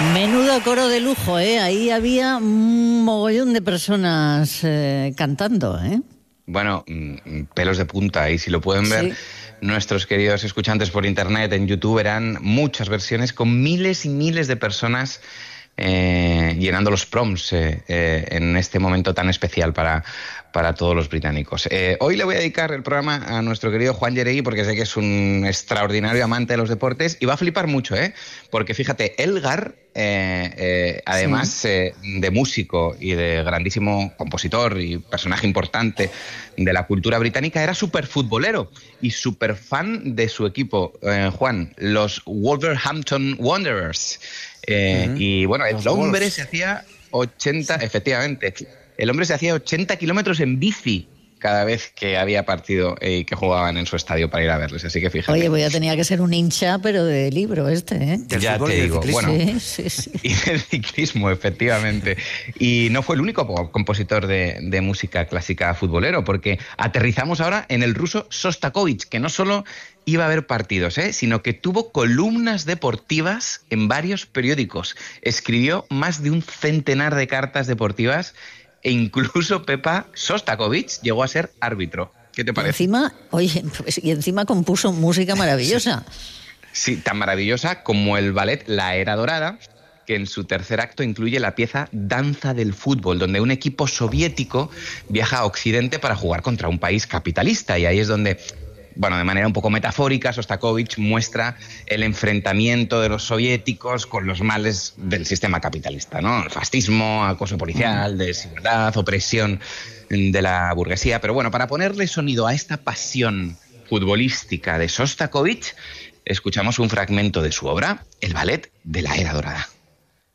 Menudo coro de lujo, ¿eh? Ahí había un mogollón de personas cantando, ¿eh? Bueno, pelos de punta, y si lo pueden ver Sí. nuestros queridos escuchantes por internet, en YouTube, verán muchas versiones con miles y miles de personas llenando los proms en este momento tan especial para todos los británicos. Hoy le voy a dedicar el programa a nuestro querido Juan Yeregui, porque sé que es un extraordinario amante de los deportes y va a flipar mucho, porque fíjate, Elgar, además Sí. de músico y de grandísimo compositor y personaje importante de la cultura británica, era súper futbolero y súper fan de su equipo, Juan, los Wolverhampton Wanderers. Y bueno, el Los hombre Wolves. se hacía 80, efectivamente, el hombre se hacía 80 kilómetros en bici cada vez que había partido y que jugaban en su estadio para ir a verles. Así que fíjate. Oye, pues ya tenía que ser un hincha, pero de libro ¿eh? Del Ya fútbol te y del digo, ciclismo. bueno, Sí. y del ciclismo, efectivamente. Y no fue el único compositor de música clásica futbolero, porque aterrizamos ahora en el ruso Sostakovich, que no solo iba a haber partidos, sino que tuvo columnas deportivas en varios periódicos. Escribió más de un centenar de cartas deportivas e incluso, Pepa, Sostakovich llegó a ser árbitro. ¿Qué te Y parece? encima, oye, pues, y encima compuso música maravillosa. Sí, tan maravillosa como el ballet La Era Dorada, que en su tercer acto incluye la pieza Danza del Fútbol, donde un equipo soviético viaja a Occidente para jugar contra un país capitalista. Y ahí es donde, bueno, de manera un poco metafórica, Sostakovich muestra el enfrentamiento de los soviéticos con los males del sistema capitalista, ¿no? El fascismo, acoso policial, desigualdad, opresión de la burguesía. Pero bueno, para ponerle sonido a esta pasión futbolística de Sostakovich, escuchamos un fragmento de su obra, el ballet de La Era Dorada.